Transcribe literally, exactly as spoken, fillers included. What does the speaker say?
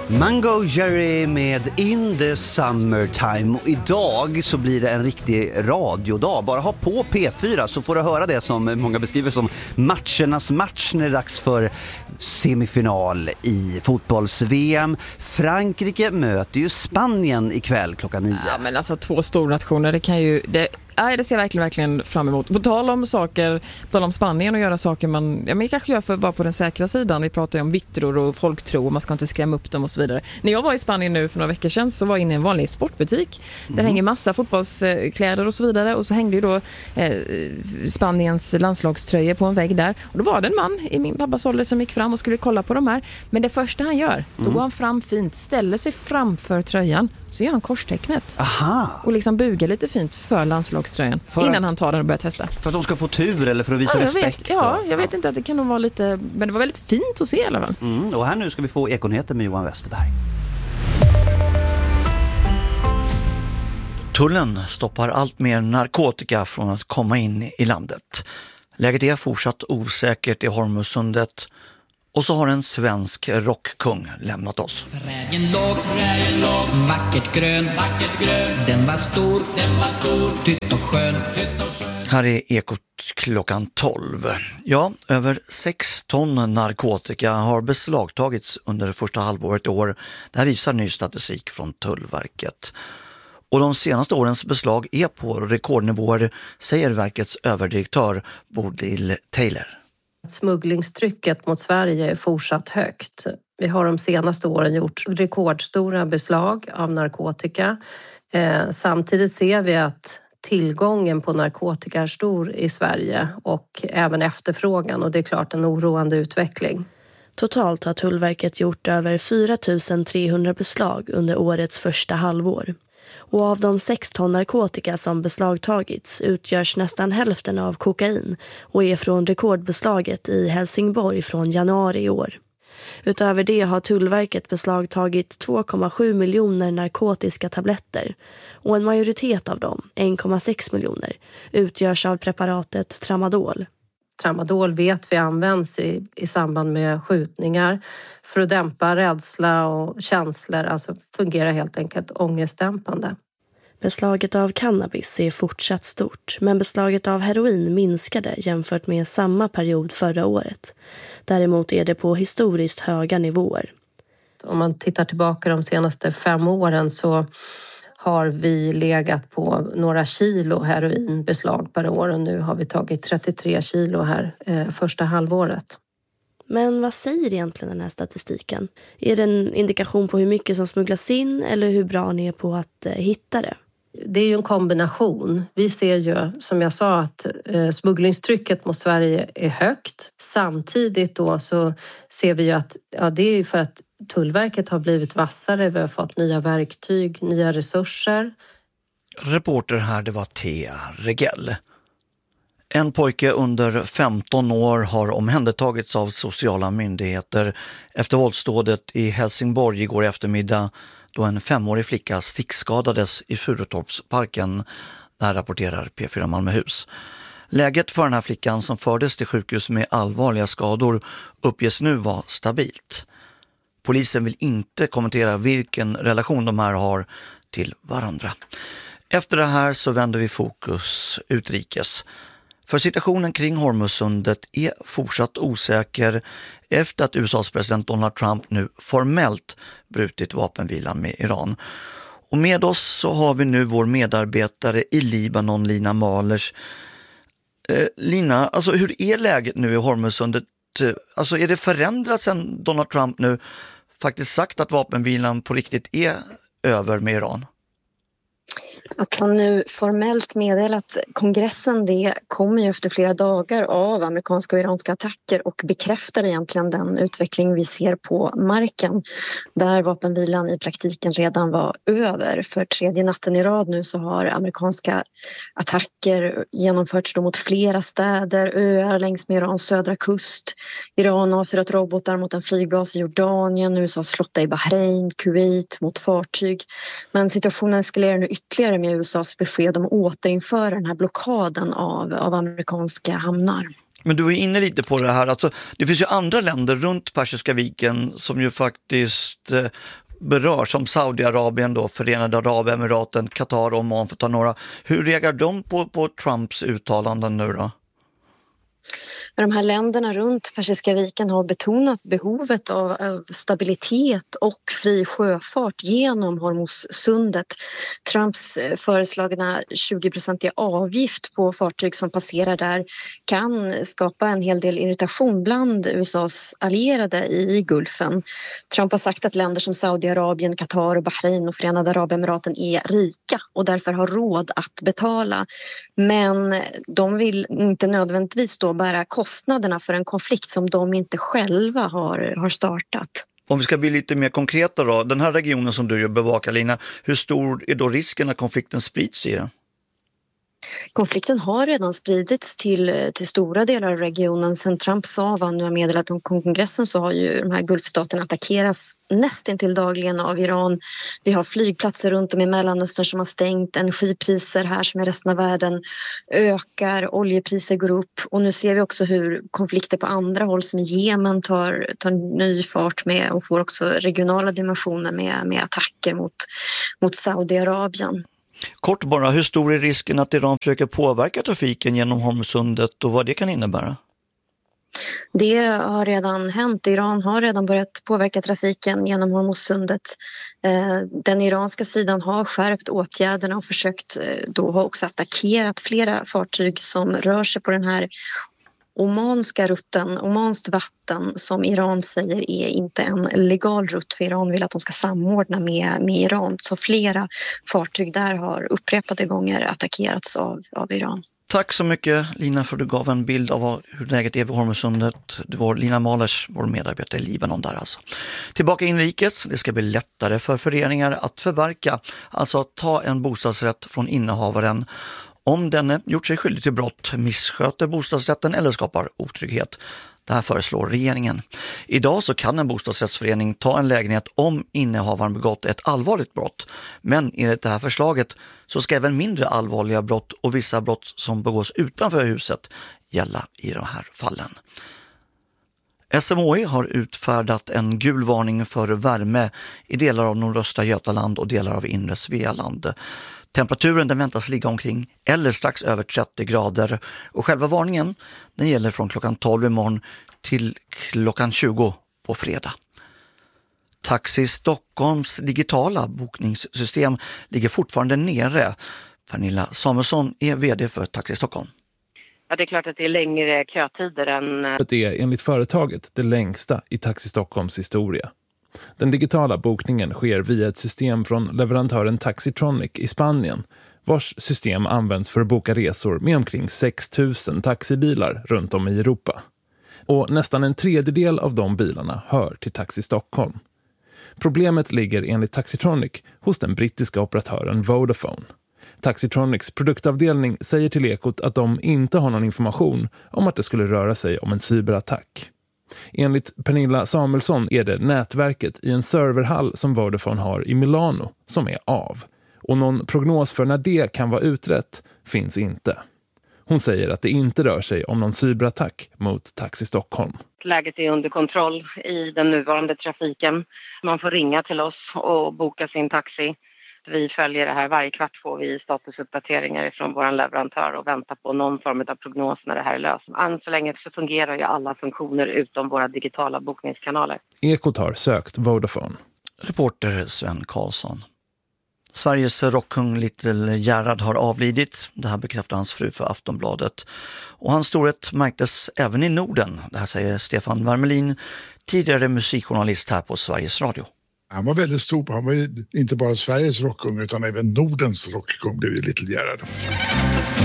Mango Jerry med In the Summertime. Och idag så blir det en riktig radiodag. Bara ha på P fyra så får du höra det som många beskriver som matchernas match när det är dags för semifinal i fotbolls-V M. Frankrike möter ju Spanien ikväll klockan nio. Ja, men alltså två stornationer, det kan ju... Det... Nej, det ser jag verkligen, verkligen fram emot. På tal om saker, på tal om Spanien och göra saker man, ja, men kanske gör för att vara på den säkra sidan. Vi pratar ju om vittror och folktro och man ska inte skrämma upp dem och så vidare. När jag var i Spanien nu för några veckor sedan så var jag inne i en vanlig sportbutik. Där mm. hänger massa fotbollskläder och så vidare. Och så hängde ju då eh, Spaniens landslagströjor på en vägg där. Och då var det en man i min pappas ålder som gick fram och skulle kolla på de här. Men det första han gör, då mm. går han fram fint, ställer sig framför tröjan. Så gör han korstecknet. Aha. Och liksom bugar lite fint för landslagströjan. För innan att, han tar den och börjar testa. För att de ska få tur eller för att visa ja, jag respekt? Vet, ja, jag vet inte att det kan nog vara lite... Men det var väldigt fint att se i alla fall. Mm, och här nu ska vi få Ekonyheter med Johan Westerberg. Tullen stoppar allt mer narkotika från att komma in i landet. Läget är fortsatt osäkert i Hormuzsundet. Och så har en svensk rockkung lämnat oss. Trägen låg, trägen låg, vackert grön, vackert grön. Den var stor, den var stor, tyst och skön, tyst och skön. Här är Ekot klockan tolv. Ja, över sex ton narkotika har beslagtagits under det första halvåret i år. Det här visar ny statistik från Tullverket. Och de senaste årens beslag är på rekordnivåer, säger verkets överdirektör Bodil Taylor. Smugglingstrycket mot Sverige är fortsatt högt. Vi har de senaste åren gjort rekordstora beslag av narkotika. Eh, samtidigt ser vi att tillgången på narkotika är stor i Sverige och även efterfrågan, och det är klart en oroande utveckling. Totalt har Tullverket gjort över fyra tusen trehundra beslag under årets första halvår. Och av de sex ton narkotika som beslagtagits utgörs nästan hälften av kokain och är från rekordbeslaget i Helsingborg från januari i år. Utöver det har Tullverket beslagtagit två komma sju miljoner narkotiska tabletter och en majoritet av dem, en komma sex miljoner, utgörs av preparatet Tramadol. Tramadol vet vi används i, i samband med skjutningar för att dämpa rädsla och känslor, alltså fungerar helt enkelt ångestdämpande. Beslaget av cannabis är fortsatt stort, men beslaget av heroin minskade jämfört med samma period förra året. Däremot är det på historiskt höga nivåer. Om man tittar tillbaka de senaste fem åren så har vi legat på några kilo heroinbeslag per år, och nu har vi tagit trettiotre kilo här eh, första halvåret. Men vad säger egentligen den här statistiken? Är det en indikation på hur mycket som smugglas in eller hur bra ni är på att eh, hitta det? Det är ju en kombination. Vi ser ju, som jag sa, att eh, smugglingstrycket mot Sverige är högt. Samtidigt då så ser vi ju att ja, det är ju för att Tullverket har blivit vassare. Vi har fått nya verktyg, nya resurser. Reporter här, det var Thea Regell. En pojke under femton år har omhändertagits av sociala myndigheter efter våldsdådet i Helsingborg igår eftermiddag, då en femårig flicka stickskadades i Furutorpsparken. Där rapporterar P fyra Malmöhus. Läget för den här flickan som fördes till sjukhus med allvarliga skador uppges nu vara stabilt. Polisen vill inte kommentera vilken relation de här har till varandra. Efter det här så vänder vi fokus utrikes. För situationen kring Hormuzsundet är fortsatt osäker efter att U S A:s president Donald Trump nu formellt brutit vapenvilan med Iran. Och med oss så har vi nu vår medarbetare i Libanon, Lina Mahlers. Eh, Lina, alltså hur är läget nu i Hormuzsundet? Alltså är det förändrat sedan Donald Trump nu faktiskt sagt att vapenvilan på riktigt är över med Iran? Att han nu formellt meddelat kongressen, det kommer ju efter flera dagar av amerikanska och iranska attacker och bekräftar egentligen den utveckling vi ser på marken, där vapenvilan i praktiken redan var över. För tredje natten i rad nu så har amerikanska attacker genomförts då mot flera städer, öar längs med Irans södra kust. Iran har avfyrat robotar mot en flygbas i Jordanien, U S A:s flotta i Bahrain, Kuwait mot fartyg. Men situationen eskalerar nu ytterligare med U S A:s besked om att återinföra den här blockaden av, av amerikanska hamnar. Men du var inne lite på det här, alltså, det finns ju andra länder runt Persiska viken som ju faktiskt eh, berör, som Saudiarabien då, Förenade Arabemiraten, Qatar och Oman för att ta några. Hur reagerar de på, på Trumps uttalanden nu då? De här länderna runt Persiska viken har betonat behovet av, av stabilitet och fri sjöfart genom Hormuzsundet. Trumps föreslagna tjugo-procentiga avgift på fartyg som passerar där kan skapa en hel del irritation bland U S A:s allierade i Gulfen. Trump har sagt att länder som Saudiarabien, Qatar, Bahrain och Förenade Arabemiraten är rika och därför har råd att betala. Men de vill inte nödvändigtvis då bära kostnaderna för en konflikt som de inte själva har, har startat. Om vi ska bli lite mer konkreta då, den här regionen som du bevakar, Lina, hur stor är då risken att konflikten sprids i den? Konflikten har redan spridits till, till stora delar av regionen. Sen Trump sa, vad han nu har meddelat om kongressen, så har ju de här Gulfstaterna attackerats nästintill dagligen av Iran. Vi har flygplatser runt om i Mellanöstern som har stängt, energipriser här som i resten av världen ökar, oljepriser går upp och nu ser vi också hur konflikter på andra håll som i Jemen tar, tar ny fart med och får också regionala dimensioner med, med attacker mot, mot Saudiarabien. Kort bara, hur stor är risken att Iran försöker påverka trafiken genom Hormuzsundet och vad det kan innebära? Det har redan hänt. Iran har redan börjat påverka trafiken genom Hormuzsundet. Den iranska sidan har skärpt åtgärderna och försökt då ha också attackerat flera fartyg som rör sig på den här omanska rutten, omanskt vatten som Iran säger är inte en legal rutt, för Iran vill att de ska samordna med, med Iran. Så flera fartyg där har upprepade gånger attackerats av, av Iran. Tack så mycket Lina för att du gav en bild av hur läget är vid Hormuzsundet. Det var Lina Malers, vår medarbetare i Libanon där alltså. Tillbaka inrikes, det ska bli lättare för föreningar att förverka, alltså att ta en bostadsrätt från innehavaren om denne gjort sig skyldig till brott, missköter bostadsrätten eller skapar otrygghet. Det här föreslår regeringen. Idag så kan en bostadsrättsförening ta en lägenhet om innehavaren begått ett allvarligt brott. Men enligt det här förslaget så ska även mindre allvarliga brott och vissa brott som begås utanför huset gälla i de här fallen. S M H I har utfärdat en gul varning för värme i delar av nordöstra Götaland och delar av inre Svealand. Temperaturen den väntas ligga omkring eller strax över trettio grader och själva varningen den gäller från klockan tolv imorgon till klockan tjugo på fredag. Taxi Stockholms digitala bokningssystem ligger fortfarande nere. Pernilla Samuelsson är vd för Taxi Stockholm. Ja, det är klart att det är längre kötider än... Det är enligt företaget det längsta i Taxi Stockholms historia. Den digitala bokningen sker via ett system från leverantören Taxitronic i Spanien, vars system används för att boka resor med omkring sex tusen taxibilar runt om i Europa. Och nästan en tredjedel av de bilarna hör till Taxi Stockholm. Problemet ligger enligt Taxitronic hos den brittiska operatören Vodafone. Taxitronics produktavdelning säger till Ekot att de inte har någon information om att det skulle röra sig om en cyberattack. Enligt Pernilla Samuelsson är det nätverket i en serverhall som Vodafone har i Milano som är av. Och någon prognos för när det kan vara utrett finns inte. Hon säger att det inte rör sig om någon cyberattack mot Taxi Stockholm. Läget är under kontroll i den nuvarande trafiken. Man får ringa till oss och boka sin taxi. Vi följer det här. Varje kvart får vi statusuppdateringar från vår leverantör och väntar på någon form av prognos när det här är löst. Än så länge så fungerar ju alla funktioner utom våra digitala bokningskanaler. Ekot har sökt Vodafone. Reporter Sven Karlsson. Sveriges rockkung Little Gerhard har avlidit. Det här bekräftar hans fru för Aftonbladet. Och hans storhet märktes även i Norden. Det här säger Stefan Wermelin, tidigare musikjournalist här på Sveriges Radio. Han var väldigt stor. Han var ju inte bara Sveriges rockkung utan även Nordens rockkung blev ju Little Gerhard.